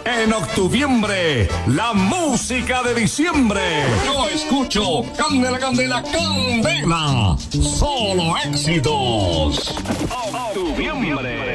En octuviembre, la música de diciembre. Yo escucho Candela, Candela, Candela. Solo éxitos. Octuviembre.